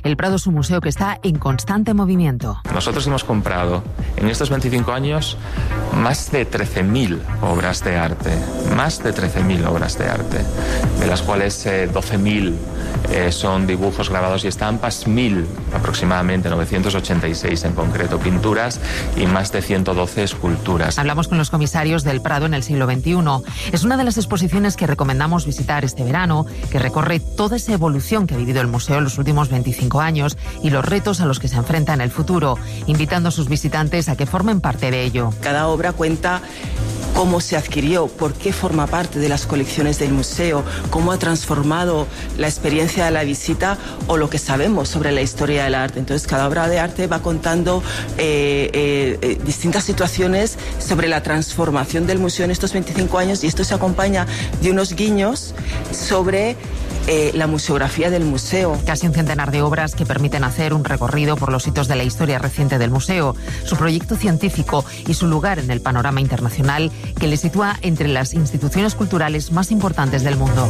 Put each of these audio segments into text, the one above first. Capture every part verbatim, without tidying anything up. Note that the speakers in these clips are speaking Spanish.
El Prado es un museo que está en constante movimiento. Nosotros hemos comprado en estos veinticinco años más de trece mil obras de arte, más de trece mil obras de arte, de las cuales eh, doce mil eh, son dibujos, grabados y estampas, mil aproximadamente, novecientos ochenta y seis en concreto, pinturas y más de ciento doce esculturas. Hablamos con los comisarios del Prado en el siglo veintiuno. Es una de las exposiciones que recomendamos visitar este verano, que recorre toda esa evolución que ha vivido el museo en los últimos veinticinco años y los retos a los que se enfrenta en el futuro, invitando a sus visitantes a que formen parte de ello. Cada obra cuenta cómo se adquirió, por qué forma parte de las colecciones del museo, cómo ha transformado la experiencia de la visita o lo que sabemos sobre la historia del arte. Entonces, cada obra de arte va contando eh, eh, eh, distintas situaciones sobre la transformación del museo en estos veinticinco años, y esto se acompaña de unos guiños sobre Eh, la museografía del museo. Casi un centenar de obras que permiten hacer un recorrido por los hitos de la historia reciente del museo, su proyecto científico y su lugar en el panorama internacional que le sitúa entre las instituciones culturales más importantes del mundo.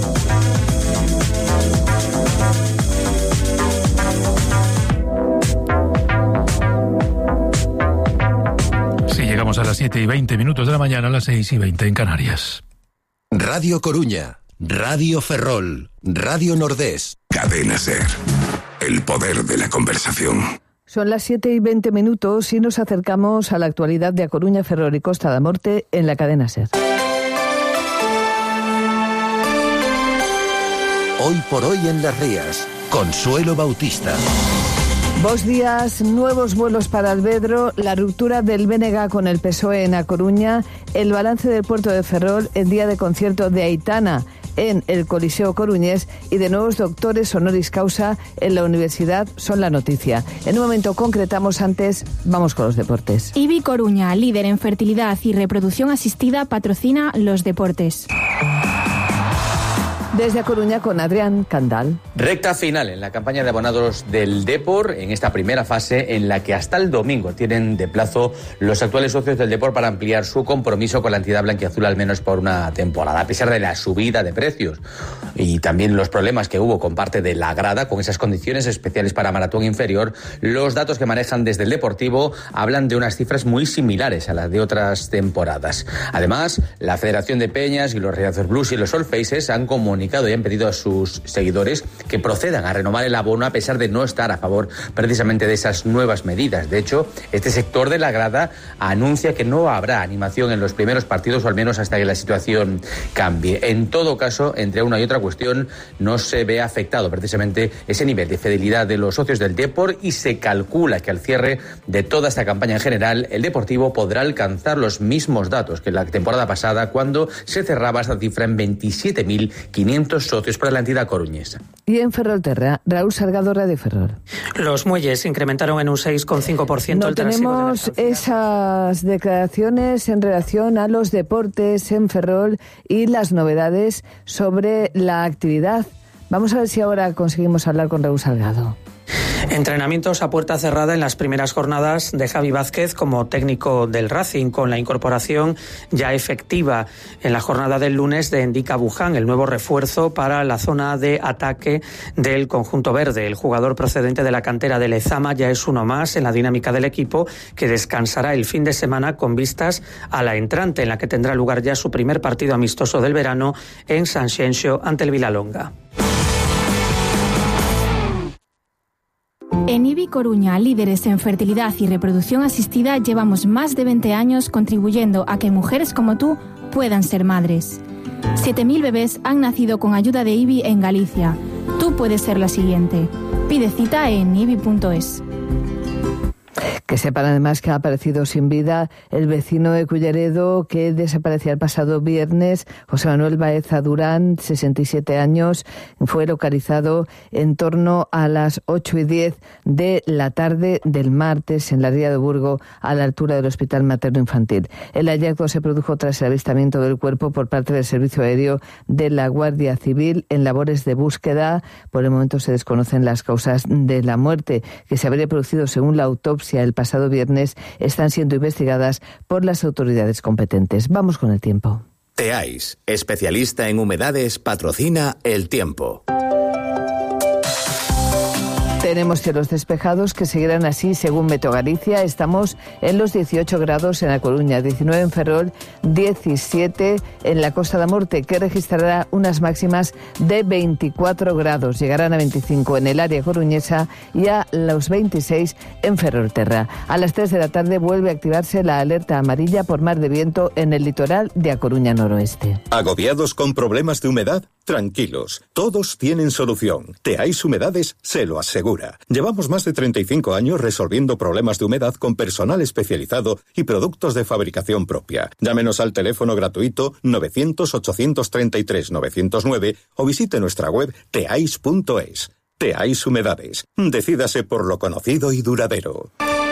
Sí, llegamos a las siete y veinte minutos de la mañana, a las seis y veinte en Canarias. Radio Coruña, Radio Ferrol, Radio Nordés. Cadena SER, el poder de la conversación. Son las siete y veinte minutos y nos acercamos a la actualidad de A Coruña, Ferrol y Costa da Morte en la cadena SER. Hoy por hoy en Las Rías, Consuelo Bautista. Bos días, nuevos vuelos para Alvedro, la ruptura del B N G con el P S O E en A Coruña, el balance del puerto de Ferrol, el día de concierto de Aitana en el Coliseo Coruñés y de nuevos doctores honoris causa en la universidad son la noticia. En un momento concretamos, antes vamos con los deportes. I B I Coruña, líder en fertilidad y reproducción asistida, patrocina los deportes. Desde A Coruña con Adrián Candal. Recta final en la campaña de abonados del Depor, en esta primera fase en la que hasta el domingo tienen de plazo los actuales socios del Depor para ampliar su compromiso con la entidad blanquiazul al menos por una temporada, a pesar de la subida de precios y también los problemas que hubo con parte de la grada, con esas condiciones especiales para maratón inferior. Los datos que manejan desde el Deportivo hablan de unas cifras muy similares a las de otras temporadas. Además, la Federación de Peñas y los Riazor Blues y los Sol Faces han comunicado y han pedido a sus seguidores que procedan a renovar el abono a pesar de no estar a favor precisamente de esas nuevas medidas. De hecho, este sector de la grada anuncia que no habrá animación en los primeros partidos, o al menos hasta que la situación cambie. En todo caso, entre una y otra cuestión, no se ve afectado precisamente ese nivel de fidelidad de los socios del Depor, y se calcula que al cierre de toda esta campaña en general, el Deportivo podrá alcanzar los mismos datos que la temporada pasada, cuando se cerraba esta cifra en veintisiete mil quinientos socios para la entidad coruñesa. Y en Ferrolterra, Raúl Salgado, Radio Ferrol. Los muelles incrementaron en un seis coma cinco por ciento no el tráfico de tenemos esas declaraciones en relación a los deportes en Ferrol y las novedades sobre la actividad. Vamos a ver si ahora conseguimos hablar con Raúl Salgado. Entrenamientos a puerta cerrada en las primeras jornadas de Javi Vázquez como técnico del Racing, con la incorporación ya efectiva en la jornada del lunes de Ndika Buján, el nuevo refuerzo para la zona de ataque del conjunto verde. El jugador procedente de la cantera de Lezama ya es uno más en la dinámica del equipo, que descansará el fin de semana con vistas a la entrante, en la que tendrá lugar ya su primer partido amistoso del verano en Sanxenxo ante el Vilalonga. En I B I Coruña, líderes en fertilidad y reproducción asistida, llevamos más de veinte años contribuyendo a que mujeres como tú puedan ser madres. siete mil bebés han nacido con ayuda de I B I en Galicia. Tú puedes ser la siguiente. Pide cita en i b i punto es. Que sepan además que ha aparecido sin vida el vecino de Culleredo que desaparecía el pasado viernes, José Manuel Baeza Durán, sesenta y siete años, fue localizado en torno a las ocho y diez de la tarde del martes en la ría de Burgo, a la altura del Hospital Materno Infantil. El hallazgo se produjo tras el avistamiento del cuerpo por parte del Servicio Aéreo de la Guardia Civil en labores de búsqueda. Por el momento se desconocen las causas de la muerte, que se habría producido según la autopsia el pasado viernes. Están siendo investigadas por las autoridades competentes. Vamos con el tiempo. Teais, especialista en humedades, patrocina El Tiempo. Tenemos cielos despejados que seguirán así según Meteo Galicia. Estamos en los dieciocho grados en A Coruña, diecinueve en Ferrol, diecisiete en la Costa da Morte, que registrará unas máximas de veinticuatro grados. Llegarán a veinticinco en el área coruñesa y a los veintiséis en Ferrolterra. A las tres de la tarde vuelve a activarse la alerta amarilla por mar de viento en el litoral de A Coruña noroeste. ¿Agobiados con problemas de humedad? Tranquilos, todos tienen solución. Teais Humedades se lo asegura. Llevamos más de treinta y cinco años resolviendo problemas de humedad con personal especializado y productos de fabricación propia. Llámenos al teléfono gratuito novecientos, ochocientos treinta y tres, novecientos nueve o visite nuestra web teais punto es. Teais Humedades. Decídase por lo conocido y duradero.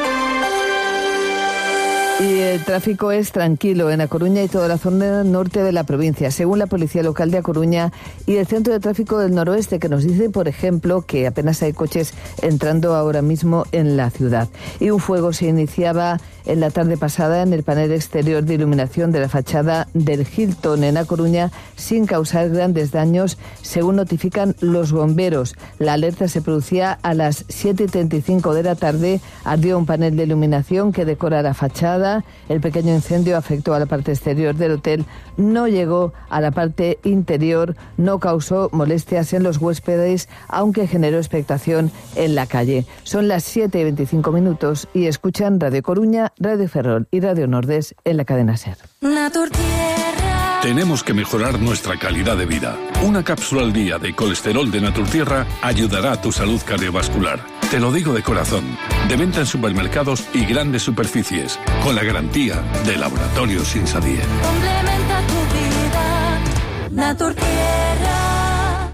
Y el tráfico es tranquilo en A Coruña y toda la zona norte de la provincia, según la Policía Local de A Coruña y el Centro de Tráfico del Noroeste, que nos dice, por ejemplo, que apenas hay coches entrando ahora mismo en la ciudad. Y un fuego se iniciaba en la tarde pasada en el panel exterior de iluminación de la fachada del Hilton en A Coruña, sin causar grandes daños, según notifican los bomberos. La alerta se producía a las siete y treinta y cinco de la tarde. Ardió un panel de iluminación que decora la fachada. El pequeño incendio afectó a la parte exterior del hotel, no llegó a la parte interior, no causó molestias en los huéspedes, aunque generó expectación en la calle. Son las siete y veinticinco minutos y escuchan Radio Coruña, Radio Ferrol y Radio Nordés en la cadena SER. Tenemos que mejorar nuestra calidad de vida. Una cápsula al día de colesterol de Naturtierra ayudará a tu salud cardiovascular. Te lo digo de corazón. De venta en supermercados y grandes superficies, con la garantía de Laboratorios Insadie. Complementa tu vida, Naturtierra.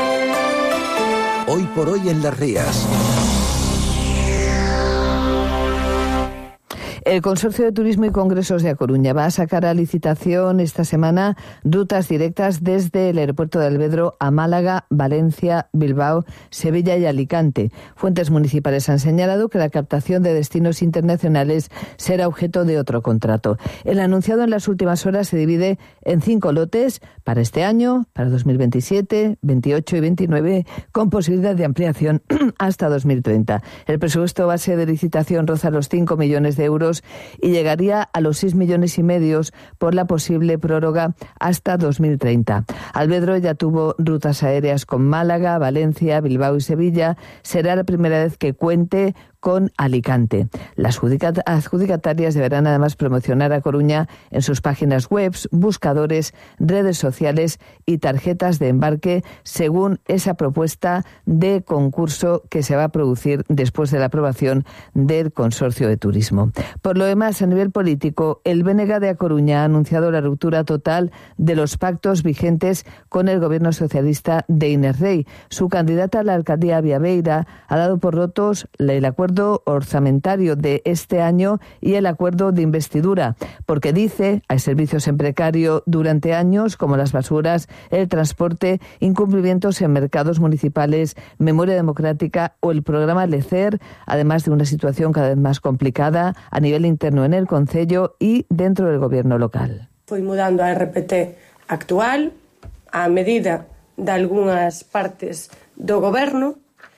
Hoy por hoy en Las Rías. El Consorcio de Turismo y Congresos de A Coruña va a sacar a licitación esta semana rutas directas desde el aeropuerto de Alvedro a Málaga, Valencia, Bilbao, Sevilla y Alicante. Fuentes municipales han señalado que la captación de destinos internacionales será objeto de otro contrato. El anunciado en las últimas horas se divide en cinco lotes para este año, para dos mil veintisiete, veintiocho y veintinueve, con posibilidad de ampliación hasta dos mil treinta. El presupuesto base de licitación roza los cinco millones de euros y llegaría a los seis millones y medios por la posible prórroga hasta dos mil treinta. Alvedro ya tuvo rutas aéreas con Málaga, Valencia, Bilbao y Sevilla. Será la primera vez que cuente con Alicante. Las adjudicatarias deberán además promocionar a Coruña en sus páginas web, buscadores, redes sociales y tarjetas de embarque, según esa propuesta de concurso que se va a producir después de la aprobación del Consorcio de Turismo. Por lo demás, a nivel político, el B N G de A Coruña ha anunciado la ruptura total de los pactos vigentes con el gobierno socialista de Inés Rey. Su candidata a la alcaldía Viabeira ha dado por rotos el acuerdo orzamentario de este año y el acuerdo de investidura, porque dice hay servicios en precario durante años como las basuras, el transporte, incumplimientos en mercados municipales, memoria democrática o el programa LECER, además de una situación cada vez más complicada a nivel interno en el concello y dentro del gobierno local. Foi mudando a R P T actual a medida de algunhas partes do goberno.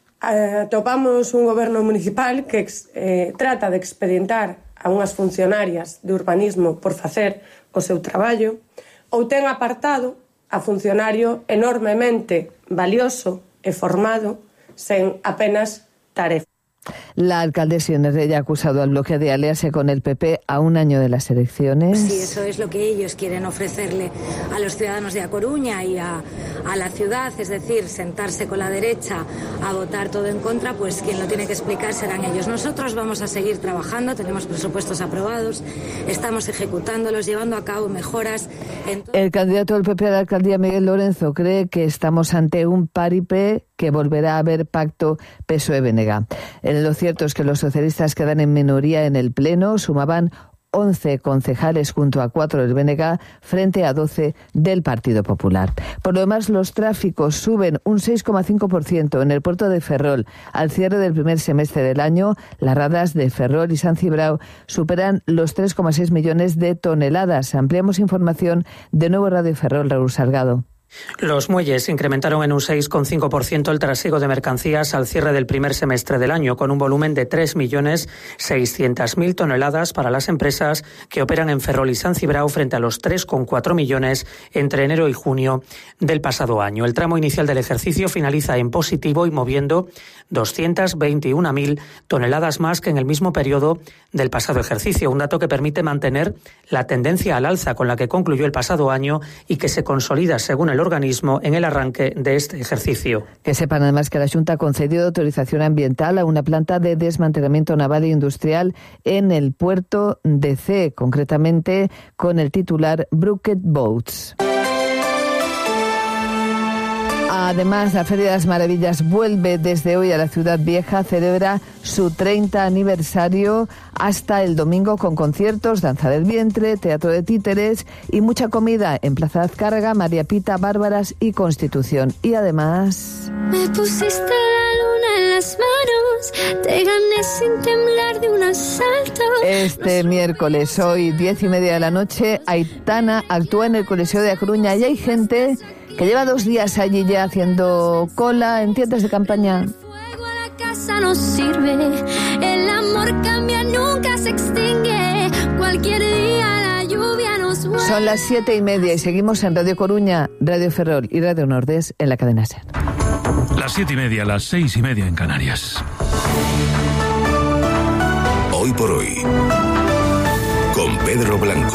Atopamos un goberno municipal que eh, trata de expedientar a unhas funcionarias de urbanismo por facer o seu traballo, ou ten apartado a funcionario enormemente valioso e formado sen apenas tarefa. La alcaldesa Inés Rey ha acusado al bloque de aliarse con el P P a un año de las elecciones. Sí, eso es lo que ellos quieren ofrecerle a los ciudadanos de A Coruña y a, a la ciudad, es decir, sentarse con la derecha a votar todo en contra, pues quien lo tiene que explicar serán ellos. Nosotros vamos a seguir trabajando, tenemos presupuestos aprobados, estamos ejecutándolos, llevando a cabo mejoras. En todo... El candidato del P P a la alcaldía, Miguel Lorenzo, cree que estamos ante un paripé que volverá a haber pacto P S O E-B N G. Lo cierto es que los socialistas quedan en minoría en el Pleno, sumaban once concejales junto a cuatro del B N G frente a doce del Partido Popular. Por lo demás, los tráficos suben un seis coma cinco por ciento en el puerto de Ferrol. Al cierre del primer semestre del año, las radas de Ferrol y San Cibrao superan los tres coma seis millones de toneladas. Ampliamos información de Nuevo Radio Ferrol, Raúl Salgado. Los muelles incrementaron en un seis coma cinco por ciento el trasiego de mercancías al cierre del primer semestre del año, con un volumen de tres millones seiscientas mil toneladas para las empresas que operan en Ferrol y San Cibrao frente a los tres coma cuatro millones entre enero y junio del pasado año. El tramo inicial del ejercicio finaliza en positivo y moviendo doscientas veintiuna mil toneladas más que en el mismo periodo del pasado ejercicio, un dato que permite mantener la tendencia al alza con la que concluyó el pasado año y que se consolida, según el organismo, en el arranque de este ejercicio. Que sepan además que la Junta ha concedido autorización ambiental a una planta de desmantelamiento naval e industrial en el puerto de C, concretamente con el titular Brooked Boats. Además, la Feria de las Maravillas vuelve desde hoy a la Ciudad Vieja, celebra su treinta aniversario hasta el domingo con conciertos, danza del vientre, teatro de títeres y mucha comida en Plaza de Azcárraga, María Pita, Bárbaras y Constitución. Y además... Me pusiste la luna en las manos, te gané sin temblar de un asalto. Este miércoles, hoy, diez y media de la noche, Aitana actúa en el Coliseo de A Coruña y hay gente que lleva dos días allí ya haciendo cola en tiendas de campaña. Fuego a la casa no sirve, el amor cambia, nunca se extingue, cualquier día la lluvia nos vuelve. Son las siete y media y seguimos en Radio Coruña, Radio Ferrol y Radio Nordés en la cadena SER. Las siete y media, las seis y media en Canarias. Hoy por hoy, con Pedro Blanco.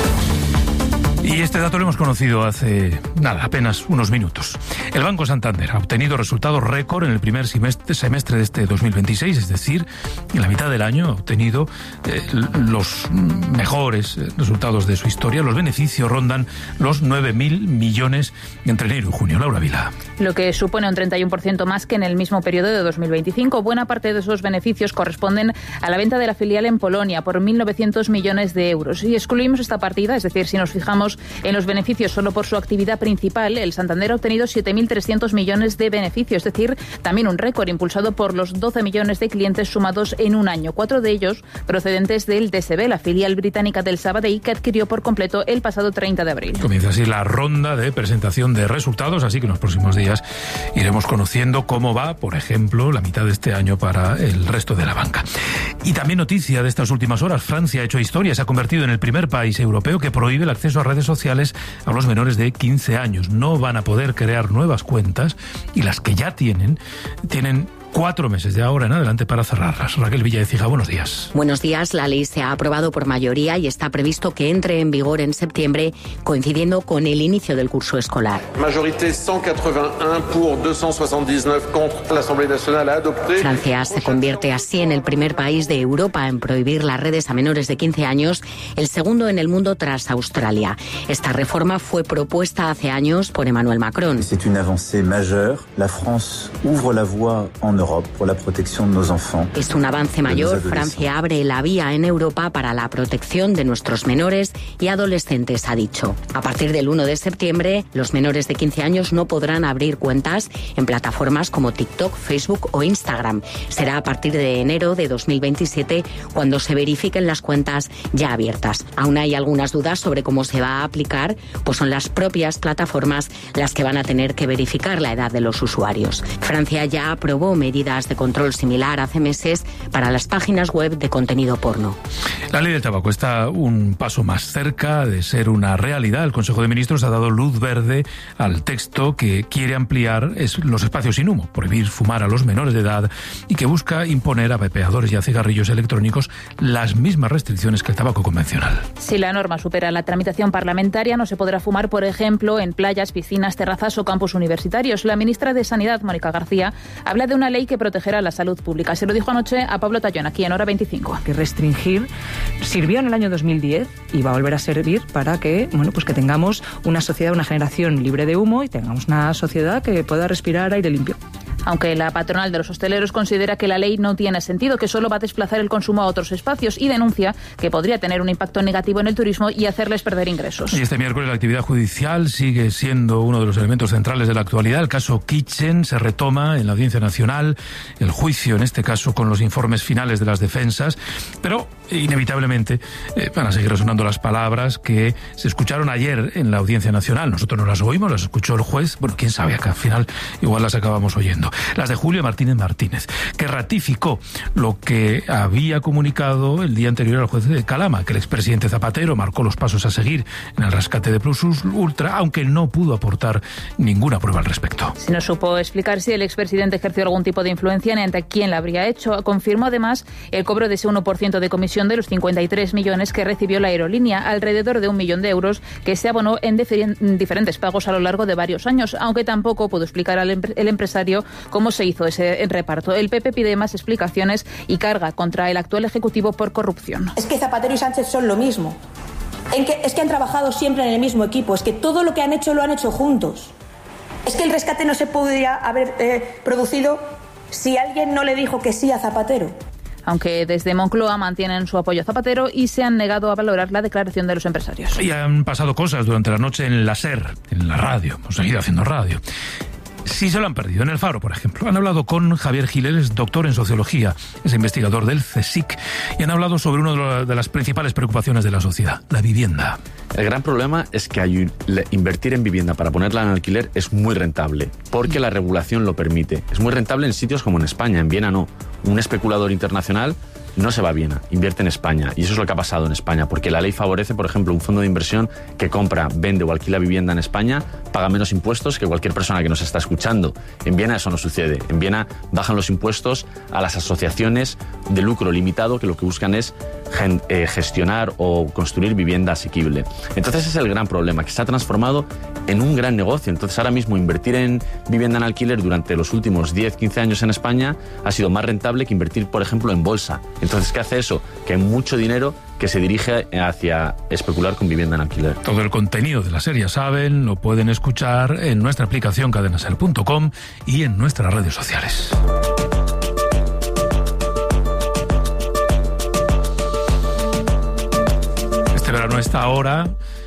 Y este dato lo hemos conocido hace, nada, apenas unos minutos. El Banco Santander ha obtenido resultados récord en el primer semestre, semestre de este dos mil veintiséis, es decir, en la mitad del año ha obtenido eh, los mejores resultados de su historia. Los beneficios rondan los nueve mil millones entre enero y junio. Laura Vila. Lo que supone un treinta y uno por ciento más que en el mismo periodo de dos mil veinticinco. Buena parte de esos beneficios corresponden a la venta de la filial en Polonia por mil novecientos millones de euros. Si excluimos esta partida, es decir, si nos fijamos en los beneficios solo por su actividad principal, el Santander ha obtenido siete mil trescientos millones de beneficios, es decir, también un récord impulsado por los doce millones de clientes sumados en un año, cuatro de ellos procedentes del D S B, la filial británica del Sabadell, que adquirió por completo el pasado treinta de abril. Comienza así la ronda de presentación de resultados, así que en los próximos días iremos conociendo cómo va, por ejemplo, la mitad de este año para el resto de la banca. Y también noticia de estas últimas horas, Francia ha hecho historia, se ha convertido en el primer país europeo que prohíbe el acceso a redes sociales a los menores de quince años. No van a poder crear nuevas cuentas y las que ya tienen, tienen cuatro meses de ahora en adelante para cerrarlas. Raquel Villaecija, buenos días. Buenos días. La ley se ha aprobado por mayoría y está previsto que entre en vigor en septiembre, coincidiendo con el inicio del curso escolar. Majorité ciento ochenta y uno por doscientos sesenta y nueve contra la Asamblea Nacional ha adopté. Francia se convierte así en el primer país de Europa en prohibir las redes a menores de quince años, el segundo en el mundo tras Australia. Esta reforma fue propuesta hace años por Emmanuel Macron. C'est une avancée majeure. La France ouvre la voie en por la protección de los enfants. Es un avance mayor. Francia abre la vía en Europa para la protección de nuestros menores y adolescentes, ha dicho. A partir del uno de septiembre, los menores de quince años no podrán abrir cuentas en plataformas como TikTok, Facebook o Instagram. Será a partir de enero de dos mil veintisiete cuando se verifiquen las cuentas ya abiertas. Aún hay algunas dudas sobre cómo se va a aplicar, pues son las propias plataformas las que van a tener que verificar la edad de los usuarios. Francia ya aprobó medidas de control similar hace meses para las páginas web de contenido porno. La ley del tabaco está un paso más cerca de ser una realidad. El Consejo de Ministros ha dado luz verde al texto que quiere ampliar los espacios sin humo, prohibir fumar a los menores de edad y que busca imponer a vapeadores y a cigarrillos electrónicos las mismas restricciones que el tabaco convencional. Si la norma supera la tramitación parlamentaria, no se podrá fumar, por ejemplo, en playas, piscinas, terrazas o campus universitarios. La ministra de Sanidad, Mónica García, habla de una ley que protegerá la salud pública. Se lo dijo anoche a Pablo Tallón, aquí en Hora veinticinco. Que restringir sirvió en el año dos mil diez y va a volver a servir para que, bueno, pues que tengamos una sociedad, una generación libre de humo y tengamos una sociedad que pueda respirar aire limpio. Aunque la patronal de los hosteleros considera que la ley no tiene sentido, que solo va a desplazar el consumo a otros espacios y denuncia que podría tener un impacto negativo en el turismo y hacerles perder ingresos. Y este miércoles la actividad judicial sigue siendo uno de los elementos centrales de la actualidad. El caso Kitchen se retoma en la Audiencia Nacional, el juicio en este caso con los informes finales de las defensas, pero inevitablemente eh, van a seguir resonando las palabras que se escucharon ayer en la Audiencia Nacional. Nosotros no las oímos, las escuchó el juez. Bueno, quién sabe, acá al final igual las acabamos oyendo. Las de Julio Martínez Martínez, que ratificó lo que había comunicado el día anterior al juez de Calama, que el expresidente Zapatero marcó los pasos a seguir en el rescate de Plus Ultra, aunque no pudo aportar ninguna prueba al respecto. Si no supo explicar si el expresidente ejerció algún tipo de influencia ni ante quién la habría hecho. Confirmó además el cobro de ese uno por ciento de comisión de los cincuenta y tres millones que recibió la aerolínea, alrededor de un millón de euros que se abonó en diferentes pagos a lo largo de varios años, aunque tampoco pudo explicar al empre- el empresario cómo se hizo ese reparto. El P P pide más explicaciones y carga contra el actual Ejecutivo por corrupción. Es que Zapatero y Sánchez son lo mismo. En que, es que han trabajado siempre en el mismo equipo. Es que todo lo que han hecho lo han hecho juntos. Es que el rescate no se podría haber eh, producido si alguien no le dijo que sí a Zapatero. Aunque desde Moncloa mantienen su apoyo a Zapatero y se han negado a valorar la declaración de los empresarios. Y han pasado cosas durante la noche en la SER, en la radio. Hemos seguido haciendo radio. Sí se lo han perdido. En El Faro, por ejemplo, han hablado con Javier Giles, doctor en sociología, es investigador del CSIC, y han hablado sobre una de las principales preocupaciones de la sociedad, la vivienda. El gran problema es que hay un, invertir en vivienda para ponerla en alquiler es muy rentable, porque la regulación lo permite. Es muy rentable en sitios como en España, en Viena no. Un especulador internacional no se va a Viena, invierte en España. Y eso es lo que ha pasado en España, porque la ley favorece, por ejemplo, un fondo de inversión que compra, vende o alquila vivienda en España, paga menos impuestos que cualquier persona que nos está escuchando. En Viena eso no sucede. En Viena bajan los impuestos a las asociaciones de lucro limitado que lo que buscan es gen, eh, gestionar o construir vivienda asequible. Entonces ese es el gran problema, que se ha transformado en un gran negocio. Entonces ahora mismo invertir en vivienda en alquiler durante los últimos diez, quince años en España ha sido más rentable que invertir, por ejemplo, en bolsa. Entonces, ¿qué hace eso? Que hay mucho dinero que se dirige hacia especular con vivienda en alquiler. Todo el contenido de la serie, saben, lo pueden escuchar en nuestra aplicación cadena ser punto com y en nuestras redes sociales. Este verano, a esta hora,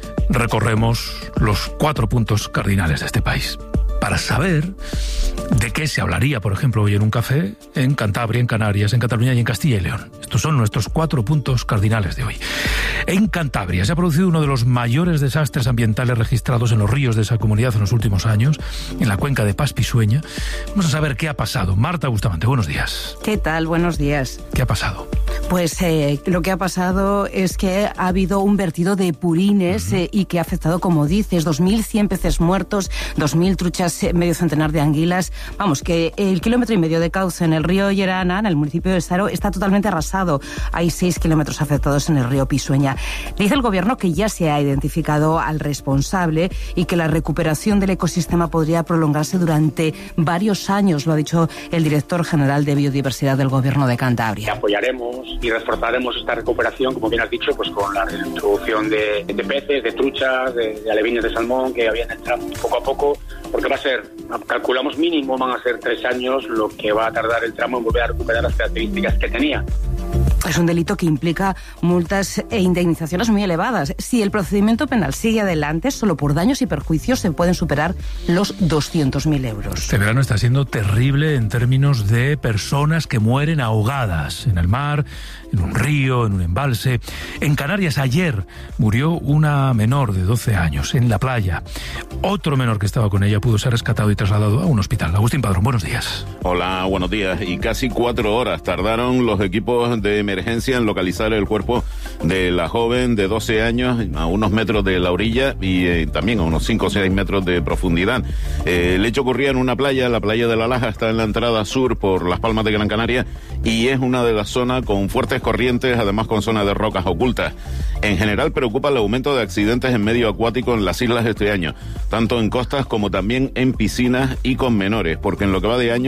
recorremos los cuatro puntos cardinales de este país. Para saber de qué se hablaría, por ejemplo, hoy en un café, en Cantabria, en Canarias, en Cataluña y en Castilla y León. Estos son nuestros cuatro puntos cardinales de hoy. En Cantabria se ha producido uno de los mayores desastres ambientales registrados en los ríos de esa comunidad en los últimos años, en la cuenca de Paz-Pisueña. Vamos a saber qué ha pasado. Marta Bustamante, buenos días. ¿Qué tal? Buenos días. ¿Qué ha pasado? Pues eh, lo que ha pasado es que ha habido un vertido de purines uh-huh. eh, y que ha afectado, como dices, dos mil cien peces muertos, dos mil truchas, eh, medio centenar de anguilas. Vamos, que el kilómetro y medio de cauce en el río Llerana, en el municipio de Saro, está totalmente arrasado. Hay seis kilómetros afectados en el río Pisueña. Dice el gobierno que ya se ha identificado al responsable y que la recuperación del ecosistema podría prolongarse durante varios años, lo ha dicho el director general de Biodiversidad del Gobierno de Cantabria. Apoyaremos y reforzaremos esta recuperación, como bien has dicho, pues con la introducción de, de peces, de truchas, de, de alevines de salmón que habían entrado poco a poco, porque va a ser, calculamos mínimo, van a ser tres años lo que va a tardar el tramo en volver a recuperar las características que tenía. Es un delito que implica multas e indemnizaciones muy elevadas. Si el procedimiento penal sigue adelante, solo por daños y perjuicios se pueden superar los doscientos mil euros. Este verano está siendo terrible en términos de personas que mueren ahogadas en el mar, en un río, en un embalse. En Canarias ayer murió una menor de doce años en la playa. Otro menor que estaba con ella pudo ser rescatado y trasladado a un hospital. Agustín Padrón, buenos días. Hola, buenos días. Y casi cuatro horas tardaron los equipos de emergencia en localizar el cuerpo de la joven de doce años a unos metros de la orilla y eh, también a unos cinco o seis metros de profundidad. Eh, el hecho ocurría en una playa, la playa de La Laja, está en la entrada sur por Las Palmas de Gran Canaria y es una de las zonas con fuertes corrientes, además con zonas de rocas ocultas. En general preocupa el aumento de accidentes en medio acuático en las islas este año, tanto en costas como también en piscinas y con menores, porque en lo que va de año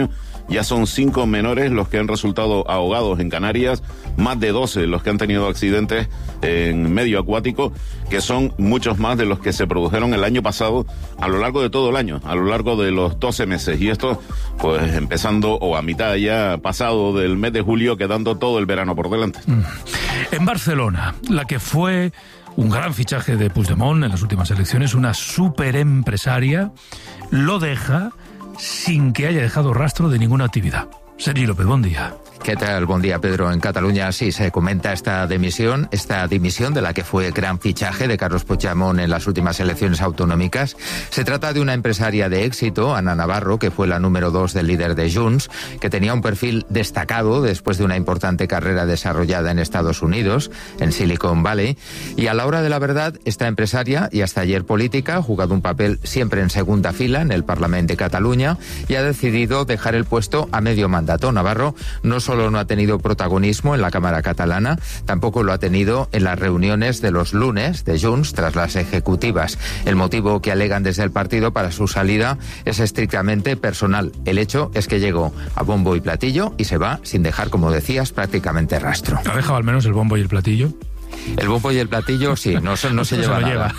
Ya son cinco menores los que han resultado ahogados en Canarias, más de doce los que han tenido accidentes en medio acuático, que son muchos más de los que se produjeron el año pasado a lo largo de todo el año, a lo largo de los doce meses. Y esto, pues empezando o a mitad ya pasado del mes de julio, quedando todo el verano por delante. En Barcelona, la que fue un gran fichaje de Puigdemont en las últimas elecciones, una superempresaria, lo deja sin que haya dejado rastro de ninguna actividad. Sergi López, buen día. ¿Qué tal? Buen día, Pedro. En Cataluña sí se comenta esta dimisión, esta dimisión de la que fue gran fichaje de Carlos Puigdemont en las últimas elecciones autonómicas. Se trata de una empresaria de éxito, Ana Navarro, que fue la número dos del líder de Junts, que tenía un perfil destacado después de una importante carrera desarrollada en Estados Unidos, en Silicon Valley. Y a la hora de la verdad, esta empresaria, y hasta ayer política, ha jugado un papel siempre en segunda fila en el Parlamento de Cataluña y ha decidido dejar el puesto a medio mandato. Navarro no solo no ha tenido protagonismo en la Cámara catalana, tampoco lo ha tenido en las reuniones de los lunes de Junts tras las ejecutivas. El motivo que alegan desde el partido para su salida es estrictamente personal. El hecho es que llegó a bombo y platillo y se va sin dejar, como decías, prácticamente rastro. ¿Ha dejado al menos el bombo y el platillo? El bombo y el platillo, sí, no, no, no se lleva se nada.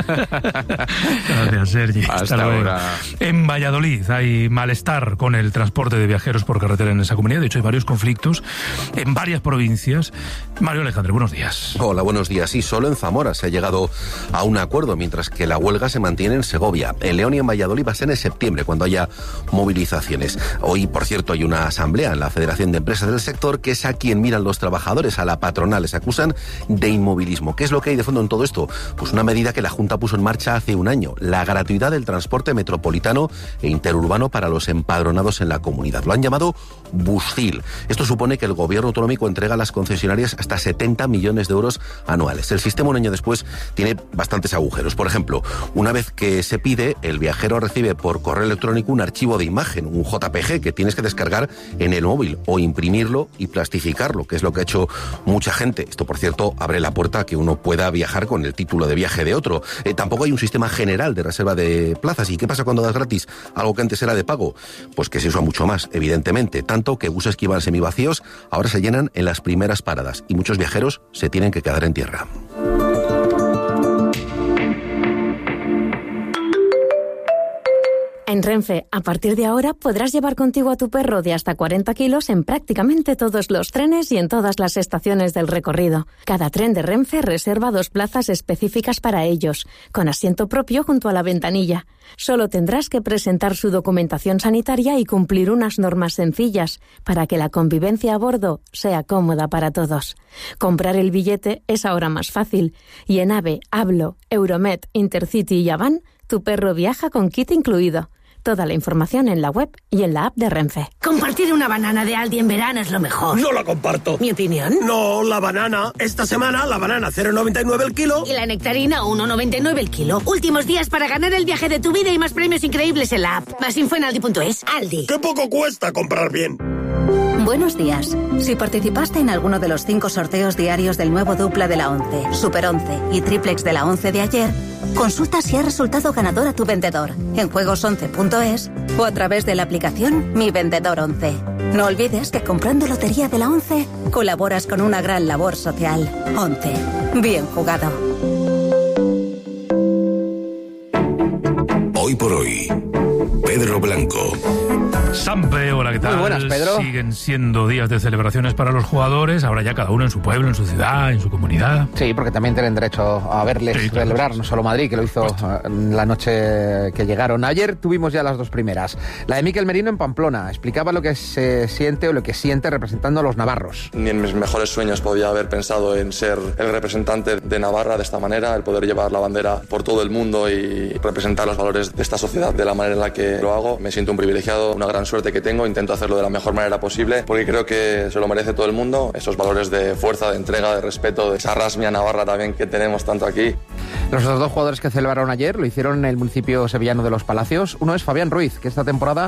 Gracias, Sergi. Hasta, Hasta ahora. En Valladolid hay malestar con el transporte de viajeros por carretera en esa comunidad. De hecho, hay varios conflictos en varias provincias. Mario Alejandre, buenos días. Hola, buenos días. Y solo en Zamora se ha llegado a un acuerdo, mientras que la huelga se mantiene en Segovia. En León y en Valladolid va a ser en septiembre, cuando haya movilizaciones. Hoy, por cierto, hay una asamblea en la Federación de Empresas del Sector, que es a quien miran los trabajadores, a la patronal. Les acusan de inmovilismo. ¿Qué es lo que hay de fondo en todo esto? Pues una medida que la Junta puso en marcha hace un año, la gratuidad del transporte metropolitano e interurbano para los empadronados en la comunidad. Lo han llamado Buscil. Esto supone que el gobierno autonómico entrega a las concesionarias hasta setenta millones de euros anuales. El sistema un año después tiene bastantes agujeros. Por ejemplo, una vez que se pide, el viajero recibe por correo electrónico un archivo de imagen, un J P G, que tienes que descargar en el móvil o imprimirlo y plastificarlo, que es lo que ha hecho mucha gente. Esto, por cierto, abre la puerta a que uno pueda viajar con el título de viaje de otro. Eh, tampoco hay un sistema general de reserva de plazas. ¿Y qué pasa cuando das gratis algo que antes era de pago? Pues que se usa mucho más, evidentemente. Tanto que buses que iban semivacíos ahora se llenan en las primeras paradas y muchos viajeros se tienen que quedar en tierra. En Renfe, a partir de ahora podrás llevar contigo a tu perro de hasta cuarenta kilos en prácticamente todos los trenes y en todas las estaciones del recorrido. Cada tren de Renfe reserva dos plazas específicas para ellos, con asiento propio junto a la ventanilla. Solo tendrás que presentar su documentación sanitaria y cumplir unas normas sencillas para que la convivencia a bordo sea cómoda para todos. Comprar el billete es ahora más fácil y en AVE, Hablo, Euromet, Intercity y Avan, tu perro viaja con kit incluido. Toda la información en la web y en la app de Renfe. Compartir una banana de Aldi en verano es lo mejor. No la comparto. ¿Mi opinión? No, la banana. Esta semana la banana cero coma noventa y nueve el kilo. Y la nectarina uno coma noventa y nueve el kilo. Últimos días para ganar el viaje de tu vida y más premios increíbles en la app. Más info en aldi punto es. Aldi. ¡Qué poco cuesta comprar bien! Buenos días. Si participaste en alguno de los cinco sorteos diarios del nuevo dupla de la once, Super once y Triplex de la once de ayer, consulta si ha resultado ganador a tu vendedor en juegos once punto es o a través de la aplicación Mi Vendedor once. No olvides que comprando Lotería de la once colaboras con una gran labor social. once. Bien jugado. Hoy por hoy, Pedro Blanco. Sampe, hola, ¿qué tal? Muy buenas, Pedro. Siguen siendo días de celebraciones para los jugadores, ahora ya cada uno en su pueblo, en su ciudad, en su comunidad. Sí, porque también tienen derecho a verles sí, claro, celebrar, no solo Madrid, que lo hizo la noche que llegaron. Ayer tuvimos ya las dos primeras. La de Mikel Merino en Pamplona, explicaba lo que se siente o lo que siente representando a los navarros. Ni en mis mejores sueños podía haber pensado en ser el representante de Navarra de esta manera, el poder llevar la bandera por todo el mundo y representar los valores de esta sociedad de la manera en la que lo hago. Me siento un privilegiado, una gran suerte que tengo, intento hacerlo de la mejor manera posible porque creo que se lo merece todo el mundo, esos valores de fuerza, de entrega, de respeto, de esa rasmia navarra también que tenemos tanto aquí. Los otros dos jugadores que celebraron ayer lo hicieron en el municipio sevillano de Los Palacios. Uno es Fabián Ruiz, que esta temporada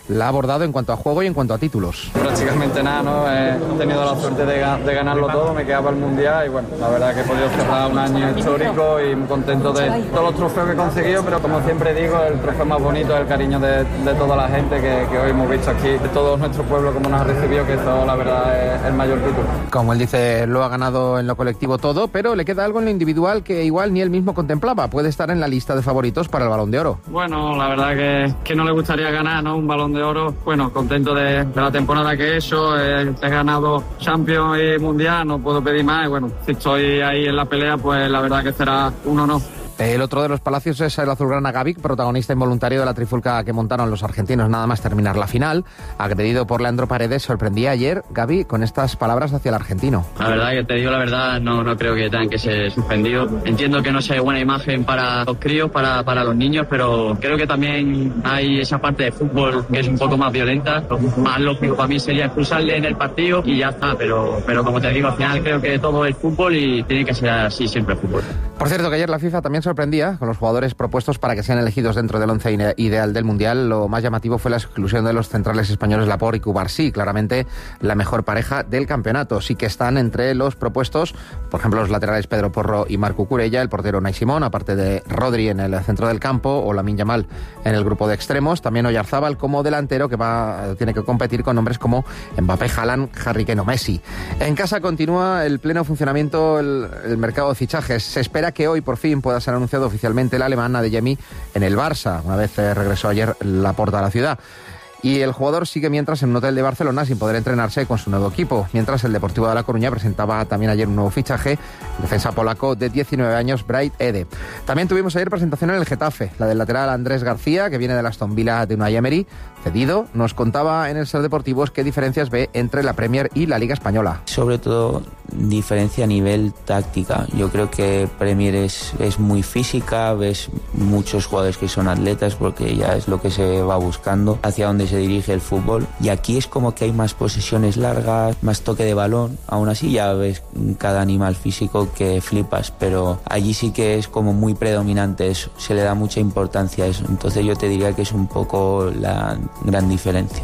la ha abordado en cuanto a juego y en cuanto a títulos. Prácticamente nada, ¿no? He tenido la suerte de, de ganarlo todo, me quedaba el Mundial y bueno, la verdad que he podido cerrar un año histórico y muy contento de todos los trofeos que he conseguido, pero como siempre digo, el trofeo más bonito es el cariño de, de toda la gente que, que hoy hemos visto aquí, de todo nuestro pueblo como nos ha recibido, que eso la verdad es el mayor título. Como él dice, lo ha ganado en lo colectivo todo, pero le queda algo en lo individual que igual ni él mismo contemplaba. Puede estar en la lista de favoritos para el Balón de Oro. Bueno, la verdad que, que no le gustaría ganar, ¿no? Un Balón de Oro. Bueno, contento de, de la temporada que he hecho. He, he ganado Champions y Mundial, no puedo pedir más. Y bueno, si estoy ahí en la pelea, pues la verdad que será un honor. El otro de los palacios es el azulgrana Gavi, protagonista involuntario de la trifulca que montaron los argentinos nada más terminar la final. Agredido por Leandro Paredes, sorprendía ayer Gavi con estas palabras hacia el argentino. La verdad que te digo la verdad, no, no creo que tengan que ser suspendidos. Entiendo que no sea buena imagen para los críos, para, para los niños, pero creo que también hay esa parte de fútbol que es un poco más violenta. Lo más lógico para mí sería expulsarle en el partido y ya está, pero, pero como te digo, al final creo que todo es fútbol y tiene que ser así siempre el fútbol. Por cierto, que ayer la FIFA también sorprendía con los jugadores propuestos para que sean elegidos dentro del once ideal del Mundial. Lo más llamativo fue la exclusión de los centrales españoles Laporte y Cubarsí, claramente la mejor pareja del campeonato. Sí que están entre los propuestos, por ejemplo, los laterales Pedro Porro y Marc Cucurella, el portero Unai Simón, aparte de Rodri en el centro del campo o Lamine Yamal en el grupo de extremos. También Oyarzábal como delantero, que va tiene que competir con nombres como Mbappé, Haaland, Harry Kane o Messi. En casa continúa el pleno funcionamiento el, el mercado de fichajes. Se espera que hoy por fin pueda ser anunciado oficialmente el alemán Adeyemi en el Barça, una vez eh, regresó ayer Laporta a la ciudad. Y el jugador sigue mientras en un hotel de Barcelona sin poder entrenarse con su nuevo equipo. Mientras el Deportivo de La Coruña presentaba también ayer un nuevo fichaje, el defensa polaco de diecinueve años, Bright Ede. También tuvimos ayer presentación en el Getafe, la del lateral Andrés García, que viene de la Aston Villa de Unai Emery, cedido. Nos contaba en el Ser Deportivos qué diferencias ve entre la Premier y la Liga Española. Sobre todo diferencia a nivel táctica. Yo creo que Premier es, es muy física, ves muchos jugadores que son atletas porque ya es lo que se va buscando, hacia dónde se dirige el fútbol, y aquí es como que hay más posesiones largas, más toque de balón. Aún así ya ves cada animal físico que flipas, pero allí sí que es como muy predominante eso, se le da mucha importancia a eso, entonces yo te diría que es un poco la gran diferencia.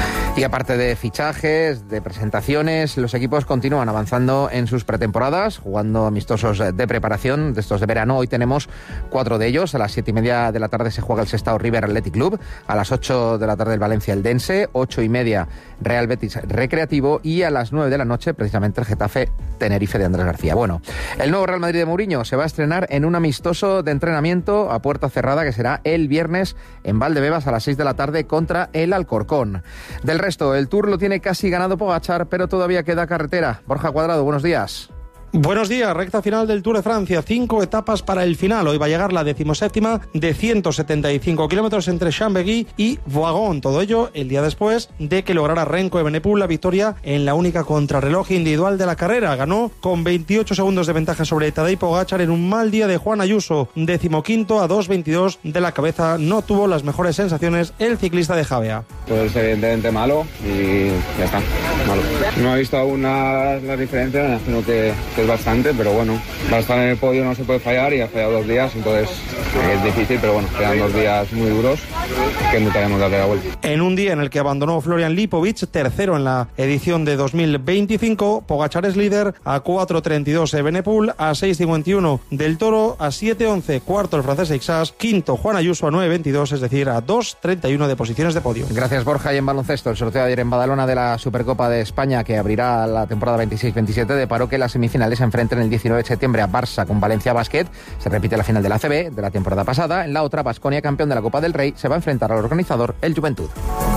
Y aparte de fichajes, de presentaciones, los equipos continúan avanzando en sus pretemporadas, jugando amistosos de preparación de estos de verano. Hoy tenemos cuatro de ellos. A las siete y media de la tarde se juega el Sestao River Athletic Club. A las ocho de la tarde el Valencia Eldense. Ocho y media Real Betis Recreativo. Y a las nueve de la noche precisamente el Getafe Tenerife de Andrés García. Bueno, el nuevo Real Madrid de Mourinho se va a estrenar en un amistoso de entrenamiento a puerta cerrada que será el viernes en Valdebebas a las seis de la tarde contra el Alcorcón. Del resto, el Tour lo tiene casi ganado Pogačar, pero todavía queda carretera. Borja Cuadrado, buenos días. Buenos días, recta final del Tour de Francia, cinco etapas para el final. Hoy va a llegar la decimoséptima de ciento setenta y cinco kilómetros entre Chambéry y Voiron. Todo ello el día después de que lograra Renko Evenepoel la victoria en la única contrarreloj individual de la carrera. Ganó con veintiocho segundos de ventaja sobre Tadej Pogačar en un mal día de Juan Ayuso. Decimoquinto a dos veintidós de la cabeza. No tuvo las mejores sensaciones el ciclista de Javea. Pues evidentemente malo y ya está, malo. No he visto aún las la diferencias, me imagino que es bastante, pero bueno, va a estar en el podio, no se puede fallar y ha fallado dos días, entonces es difícil, pero bueno, quedan dos días muy duros que intentaremos darle la vuelta. En un día en el que abandonó Florian Lipovic, tercero en la edición de dos mil veinticinco, Pogačar es líder a cuatro treinta y dos Evenepoel, a seis cincuenta y uno del Toro, a siete once cuarto el francés Eixas, quinto Juan Ayuso a nueve veintidós, es decir, a dos treinta y uno de posiciones de podio. Gracias, Borja. Y en baloncesto, el sorteo de ayer en Badalona de la Supercopa de España, que abrirá la temporada veintiséis veintisiete, deparó que las semifinales se enfrenten el diecinueve de septiembre a Barça con Valencia Basket. Se repite la final de la A C B de la temporada pasada. En la otra, Baskonia, campeón de la Copa del Rey, se va a enfrentar al organizador, el Juventud.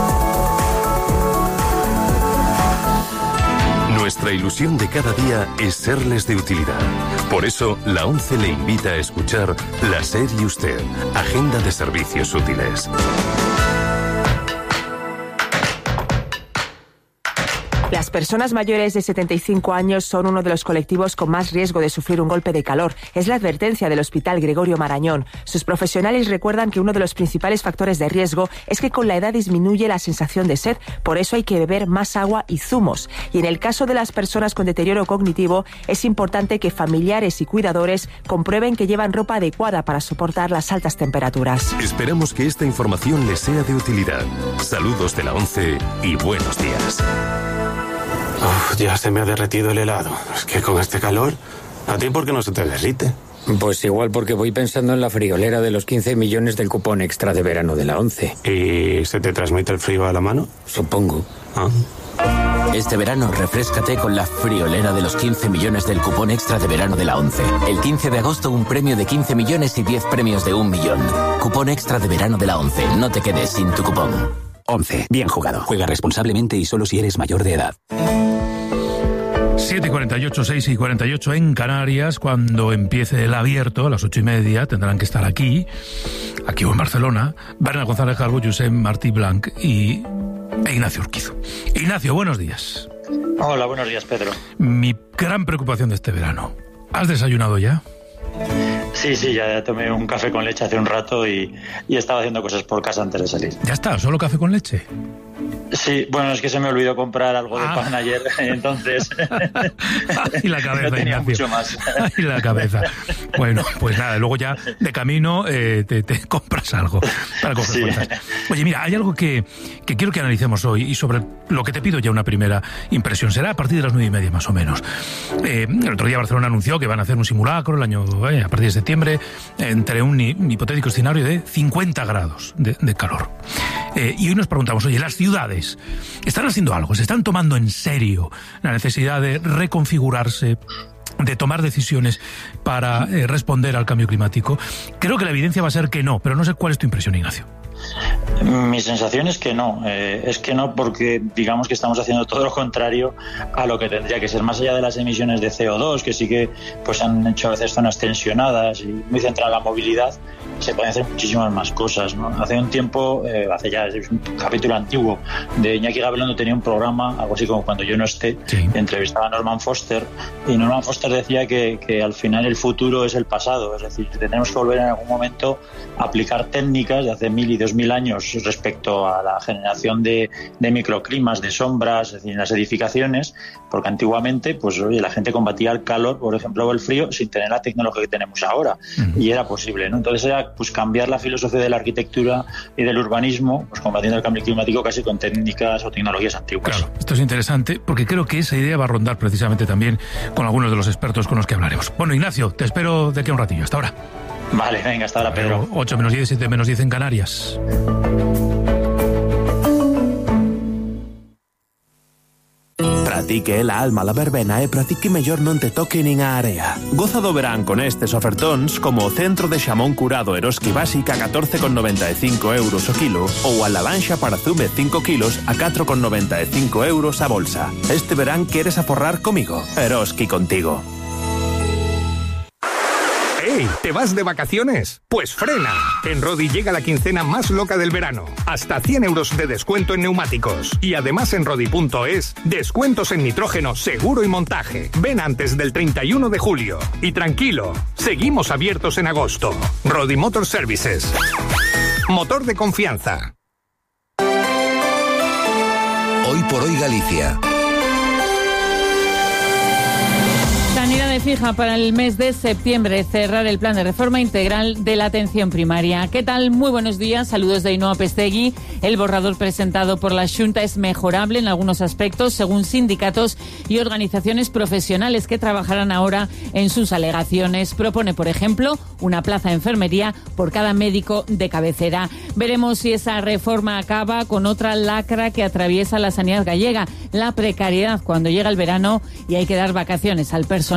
Nuestra ilusión de cada día es serles de utilidad. Por eso, la ONCE le invita a escuchar La SER y Usted, Agenda de Servicios Útiles. Las personas mayores de setenta y cinco años son uno de los colectivos con más riesgo de sufrir un golpe de calor. Es la advertencia del Hospital Gregorio Marañón. Sus profesionales recuerdan que uno de los principales factores de riesgo es que con la edad disminuye la sensación de sed. Por eso hay que beber más agua y zumos. Y en el caso de las personas con deterioro cognitivo, es importante que familiares y cuidadores comprueben que llevan ropa adecuada para soportar las altas temperaturas. Esperamos que esta información les sea de utilidad. Saludos de la ONCE y buenos días. Uf, ya se me ha derretido el helado. Es que con este calor, ¿a ti por qué no se te derrite? Pues igual porque voy pensando en la friolera de los quince millones del cupón extra de verano de la ONCE. ¿Y se te transmite el frío a la mano? Supongo. Ah. Este verano refréscate con la friolera de los quince millones del cupón extra de verano de la ONCE. El quince de agosto un premio de quince millones y diez premios de un millón. Cupón extra de verano de la ONCE. No te quedes sin tu cupón. ONCE. Bien jugado. Juega responsablemente y solo si eres mayor de edad. siete y cuarenta y ocho, seis y cuarenta y ocho en Canarias. Cuando empiece el abierto, a las ocho y media, tendrán que estar aquí, aquí o en Barcelona, Bernat González Calvo, Josep Martí Blanc y e Ignacio Urquizo. Ignacio, buenos días. Hola, buenos días, Pedro. Mi gran preocupación de este verano. ¿Has desayunado ya? Sí, sí, ya tomé un café con leche hace un rato y, y estaba haciendo cosas por casa antes de salir. ¿Ya está? ¿Solo café con leche? Sí, bueno, es que se me olvidó comprar algo de ah. pan ayer, entonces... y la cabeza, no tenía Ignacio. mucho más. Y la cabeza. Bueno, pues nada, luego ya de camino eh, te, te compras algo para coger sí. fuerzas. Oye, mira, hay algo que, que quiero que analicemos hoy y sobre lo que te pido ya una primera impresión. Será a partir de las nueve y media más o menos. Eh, el otro día Barcelona anunció que van a hacer un simulacro el año eh, a partir de septiembre entre un, un hipotético escenario de cincuenta grados de, de calor. Eh, y hoy nos preguntamos, oye, las ciudades están haciendo algo, se están tomando en serio la necesidad de reconfigurarse, de tomar decisiones para eh, responder al cambio climático. Creo que la evidencia va a ser que no, pero no sé cuál es tu impresión, Ignacio. Mi sensación es que no, eh, es que no porque digamos que estamos haciendo todo lo contrario a lo que tendría que ser, más allá de las emisiones de C O dos, que sí que pues han hecho a veces zonas tensionadas y muy centrada en la movilidad, se pueden hacer muchísimas más cosas, ¿no? Hace un tiempo, eh, hace ya es un capítulo antiguo de Iñaki Gabilondo, tenía un programa, algo así como Cuando yo no esté, sí. entrevistaba a Norman Foster y Norman Foster decía que, que al final el futuro es el pasado, es decir, tenemos que volver en algún momento a aplicar técnicas de hace mil y dos mil años respecto a la generación de, de microclimas, de sombras, es decir, en las edificaciones, porque antiguamente pues oye, la gente combatía el calor, por ejemplo, o el frío sin tener la tecnología que tenemos ahora, uh-huh. y era posible, ¿no? Entonces era pues cambiar la filosofía de la arquitectura y del urbanismo, pues combatiendo el cambio climático casi con técnicas o tecnologías antiguas. Claro, esto es interesante porque creo que esa idea va a rondar precisamente también con algunos de los expertos con los que hablaremos. Bueno, Ignacio, te espero de aquí a un ratillo. Hasta ahora. Vale, venga, hasta ahora, Pedro. ocho menos diez, siete menos diez en Canarias. Practique la alma la verbena e practique mellor non te toque nin a area. Goza do verán con estes ofertóns como o centro de xamón curado Eroski Básica a catorce con noventa e cinco euros o kilo ou a lavanxa para zume cinco kilos a catro con noventa e cinco euros a bolsa. Este verán queres aforrar comigo? Eroski contigo. ¡Ey! ¿Te vas de vacaciones? Pues frena. En Rodi llega la quincena más loca del verano. Hasta cien euros de descuento en neumáticos. Y además en Rodi punto es, descuentos en nitrógeno, seguro y montaje. Ven antes del treinta y uno de julio. Y tranquilo, seguimos abiertos en agosto. Rodi Motor Services. Motor de confianza. Hoy por hoy Galicia. Sanidad fija para el mes de septiembre cerrar el plan de reforma integral de la atención primaria. ¿Qué tal? Muy buenos días. Saludos de Ainhoa Pestegui. El borrador presentado por la Xunta es mejorable en algunos aspectos, según sindicatos y organizaciones profesionales que trabajarán ahora en sus alegaciones. Propone, por ejemplo, una plaza de enfermería por cada médico de cabecera. Veremos si esa reforma acaba con otra lacra que atraviesa la sanidad gallega, la precariedad cuando llega el verano y hay que dar vacaciones al personal.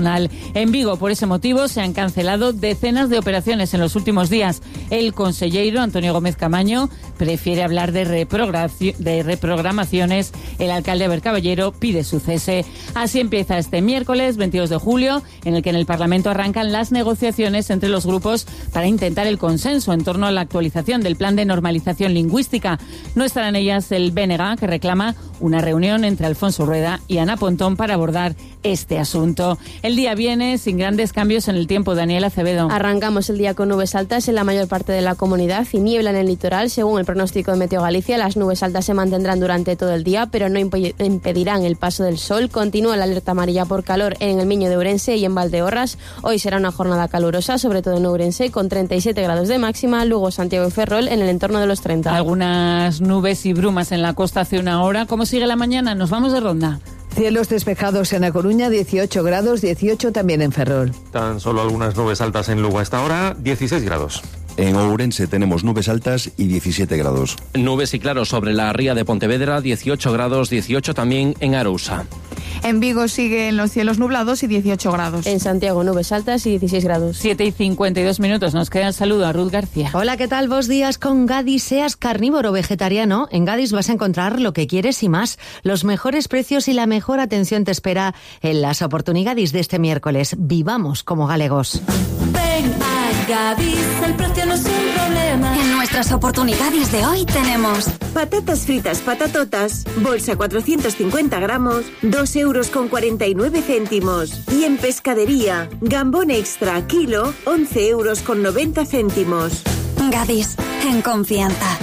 En Vigo, por ese motivo, se han cancelado decenas de operaciones en los últimos días. El conselleiro Antonio Gómez Camaño prefiere hablar de, de reprogramaciones. El alcalde Aber Caballero pide su cese. Así empieza este miércoles veintidós de julio, en el que en el Parlamento arrancan las negociaciones entre los grupos para intentar el consenso en torno a la actualización del plan de normalización lingüística. No estarán ellas el B N G, que reclama una reunión entre Alfonso Rueda y Ana Pontón para abordar este asunto. El día viene sin grandes cambios en el tiempo. Daniel Acevedo. Arrancamos el día con nubes altas en la mayor parte de la comunidad y niebla en el litoral. Según el pronóstico de Meteo Galicia, las nubes altas se mantendrán durante todo el día, pero no impedirán el paso del sol. Continúa la alerta amarilla por calor en el Miño de Ourense y en Valdeorras. Hoy será una jornada calurosa, sobre todo en Ourense, con treinta y siete grados de máxima. Lugo, Santiago y Ferrol en el entorno de los treinta. Algunas nubes y brumas en la costa hace una hora. ¿Cómo sigue la mañana? Nos vamos de ronda. Cielos despejados en A Coruña, dieciocho grados, dieciocho también en Ferrol. Tan solo algunas nubes altas en Lugo a esta hora, dieciséis grados. En Ourense tenemos nubes altas y diecisiete grados. Nubes y claros sobre la ría de Pontevedra, dieciocho grados, dieciocho también en Arousa. En Vigo siguen los cielos nublados y dieciocho grados. En Santiago nubes altas y dieciséis grados. siete y cincuenta y dos minutos. Nos queda el saludo a Ruth García. Hola, ¿qué tal? Vos días con Gadis. Seas carnívoro o vegetariano, en Gadis vas a encontrar lo que quieres y más. Los mejores precios y la mejor atención te espera en las oportunidades de este miércoles. Vivamos como galegos. Ven a Gadis, el precio no es un problema. En nuestras oportunidades de hoy tenemos patatas fritas patatotas, bolsa cuatrocientos cincuenta gramos, dos euros con cuarenta y nueve céntimos. Y en pescadería, gambón extra kilo, once euros con noventa céntimos. Gadis, en confianza.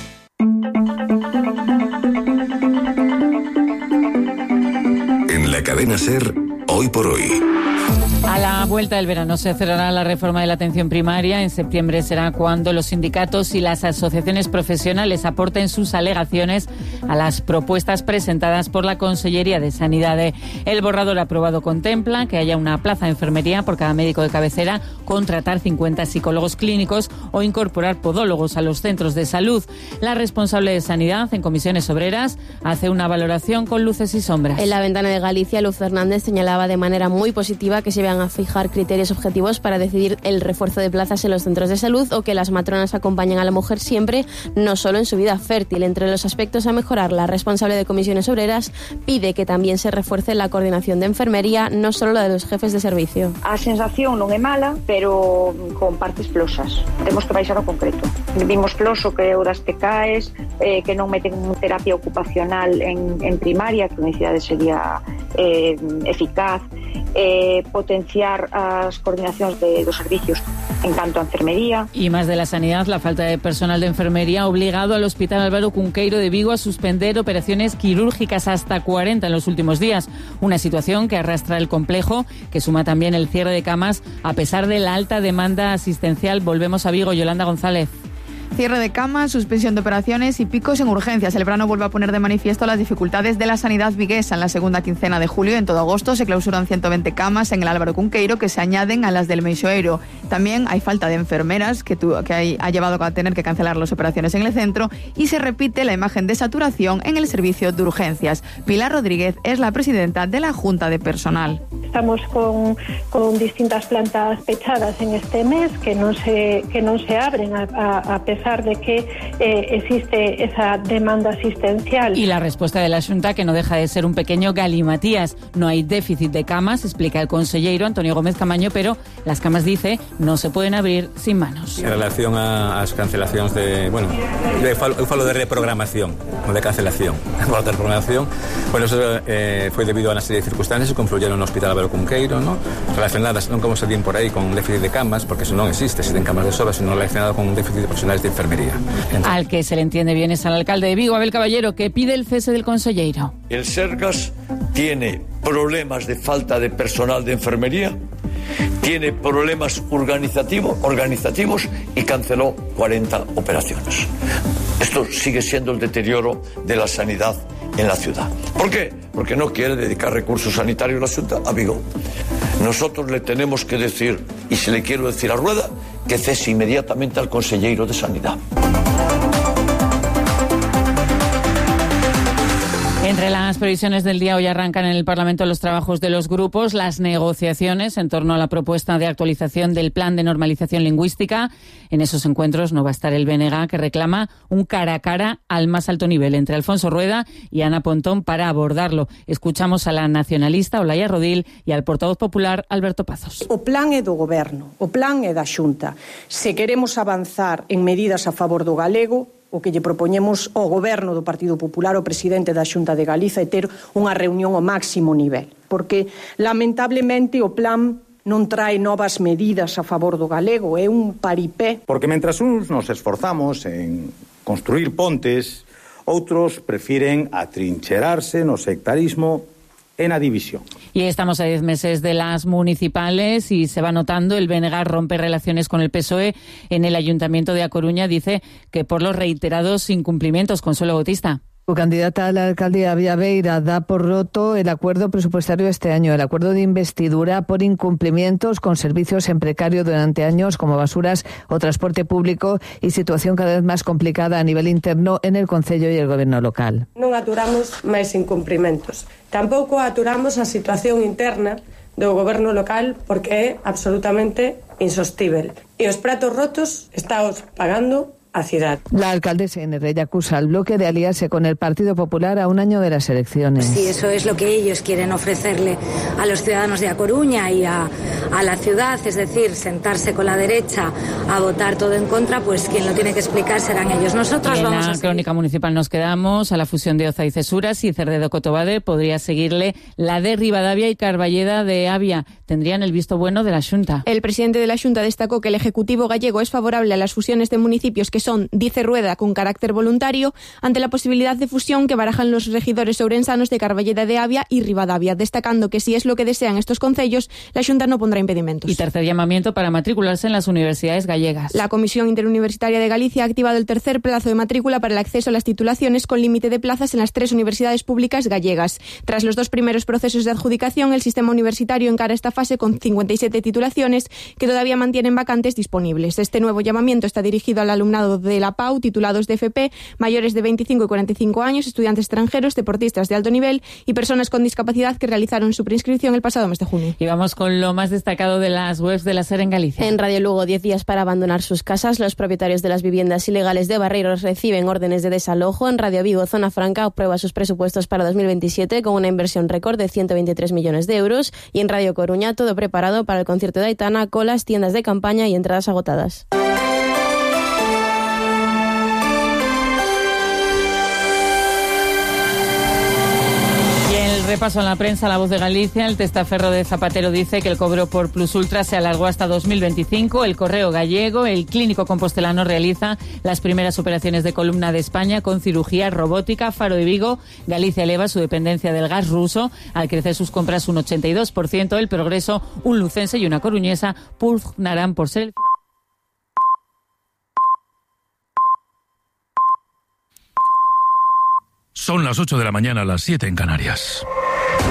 En la cadena SER, hoy por hoy. A la vuelta del verano se cerrará la reforma de la atención primaria. En septiembre será cuando los sindicatos y las asociaciones profesionales aporten sus alegaciones a las propuestas presentadas por la Consellería de Sanidad. El borrador aprobado contempla que haya una plaza de enfermería por cada médico de cabecera, contratar cincuenta psicólogos clínicos o incorporar podólogos a los centros de salud. La responsable de Sanidad en Comisiones Obreras hace una valoración con luces y sombras. En la ventana de Galicia, Luz Fernández señalaba de manera muy positiva que se vean a fijar criterios objetivos para decidir el refuerzo de plazas en los centros de salud o que las matronas acompañen a la mujer siempre, no solo en su vida fértil. Entre los aspectos a mejorar, la responsable de Comisiones Obreras pide que también se refuerce la coordinación de enfermería, no solo la de los jefes de servicio. A sensación non é mala, pero con partes plosas. Temos que baixar ao concreto. Vimos ploso que o das P K Es, eh, que non meten terapia ocupacional en, en primaria, que a unicidade sería eh, eficaz, eh, potenciar as coordinacións de, dos servicios en canto a enfermería. Y más de la sanidad, la falta de personal de enfermería ha obligado al Hospital Álvaro Cunqueiro de Vigo a suspender operaciones quirúrgicas hasta cuarenta en los últimos días. Una situación que arrastra el complejo, que suma también el cierre de camas a pesar de la alta demanda asistencial. Volvemos a Vigo, Yolanda González. Cierre de camas, suspensión de operaciones y picos en urgencias. El verano vuelve a poner de manifiesto las dificultades de la sanidad viguesa. En la segunda quincena de julio, en todo agosto, se clausuran ciento veinte camas en el Álvaro Cunqueiro que se añaden a las del Meixoeiro. También hay falta de enfermeras que, tu, que hay, ha llevado a tener que cancelar las operaciones en el centro y se repite la imagen de saturación en el servicio de urgencias. Pilar Rodríguez es la presidenta de la Junta de Personal. Estamos con, con distintas plantas pechadas en este mes que no se, que no se abren a, a, a pesar de que eh, existe esa demanda asistencial. Y la respuesta de la Xunta, que no deja de ser un pequeño galimatías. No hay déficit de camas, explica el conselleiro Antonio Gómez Camaño, pero las camas, dice, no se pueden abrir sin manos. En relación a las cancelaciones de, bueno, de, eu falo de reprogramación, no de cancelación. Por de reprogramación, bueno, eso eh, foi debido a una serie de circunstancias que confluyeron no Hospital Álvaro Cunqueiro, ¿no? Relacionadas, non como se din por aí, con un déficit de camas, porque eso non existe, existen camas de sobra, sino relacionado con un déficit de profesionales de enfermería. Entonces, al que se le entiende bien es al alcalde de Vigo, Abel Caballero, que pide el cese del conselleiro. El Sergas tiene problemas de falta de personal de enfermería, tiene problemas organizativos, organizativos y canceló cuarenta operaciones. Esto sigue siendo el deterioro de la sanidad en la ciudad. ¿Por qué? Porque no quiere dedicar recursos sanitarios la Xunta a Vigo. Nosotros le tenemos que decir, y se le quiero decir a Rueda, que cese inmediatamente al conselleiro de Sanidad. Entre las previsiones del día, hoy arrancan en el Parlamento los trabajos de los grupos, las negociaciones en torno a la propuesta de actualización del Plan de Normalización Lingüística. En esos encuentros no va a estar el B N G, que reclama un cara a cara al más alto nivel entre Alfonso Rueda y Ana Pontón para abordarlo. Escuchamos a la nacionalista Olaya Rodil y al portavoz popular Alberto Pazos. O plan é do Goberno, o plan é da Xunta. Se queremos avanzar en medidas a favor do galego, o que lle propoñemos ao Goberno do Partido Popular, o presidente da Xunta de Galiza, é ter unha reunión ao máximo nivel. Porque, lamentablemente, o plan non trae novas medidas a favor do galego, é un paripé. Porque mentras uns nos esforzamos en construir pontes, outros prefiren atrincherarse no sectarismo e na división. Y estamos a diez meses de las municipales y se va notando. El B N G rompe relaciones con el P S O E en el Ayuntamiento de A Coruña. Dice que por los reiterados incumplimientos. Consuelo Bautista. Su candidata a la alcaldía Villaveira da por roto el acuerdo presupuestario este año, el acuerdo de investidura por incumplimientos con servicios en precario durante años como basuras o transporte público y situación cada vez más complicada a nivel interno en el Concello y el Gobierno local. Non aturamos máis incumprimentos. Tampouco aturamos a situación interna do Goberno local porque é absolutamente insostível. E os pratos rotos estáos pagando a ciudad. La alcaldesa N R acusa al bloque de aliarse con el Partido Popular a un año de las elecciones. Si eso es lo que ellos quieren ofrecerle a los ciudadanos de A Coruña y a, a la ciudad, es decir, sentarse con la derecha a votar todo en contra, pues quien lo tiene que explicar serán ellos. Nosotros en vamos la a crónica municipal nos quedamos a la fusión de Oza y Cesuras y Cerdedo-Cotobade. Podría seguirle la de Ribadavia y Carballeda de Avia. Tendrían el visto bueno de la Xunta. El presidente de la Xunta destacó que el Ejecutivo gallego es favorable a las fusiones de municipios que son, dice Rueda, con carácter voluntario, ante la posibilidad de fusión que barajan los regidores ourensanos de Carballeda de Avia y Ribadavia, destacando que si es lo que desean estos concellos, la Xunta no pondrá impedimentos. Y tercer llamamiento para matricularse en las universidades gallegas. La Comisión Interuniversitaria de Galicia ha activado el tercer plazo de matrícula para el acceso a las titulaciones con límite de plazas en las tres universidades públicas gallegas. Tras los dos primeros procesos de adjudicación, el sistema universitario encara esta fase con cincuenta y siete titulaciones que todavía mantienen vacantes disponibles. Este nuevo llamamiento está dirigido al alumnado de la P A U, titulados de F P, mayores de veinticinco y cuarenta y cinco años, estudiantes extranjeros, deportistas de alto nivel y personas con discapacidad que realizaron su preinscripción el pasado mes de junio. Y vamos con lo más destacado de las webs de la SER en Galicia. En Radio Lugo, diez días para abandonar sus casas. Los propietarios de las viviendas ilegales de Barreiros reciben órdenes de desalojo. En Radio Vigo, Zona Franca aprueba sus presupuestos para dos mil veintisiete con una inversión récord de ciento veintitrés millones de euros. Y en Radio Coruña, todo preparado para el concierto de Aitana, colas, tiendas de campaña y entradas agotadas. Repaso en la prensa, La Voz de Galicia. El testaferro de Zapatero dice que el cobro por Plus Ultra se alargó hasta dos mil veinticinco. El Correo Gallego, el Clínico Compostelano realiza las primeras operaciones de columna de España con cirugía robótica. Faro de Vigo, Galicia eleva su dependencia del gas ruso al crecer sus compras un ochenta y dos por ciento. El Progreso, un lucense y una coruñesa pugnarán por ser el... Son las ocho de la mañana, las siete en Canarias.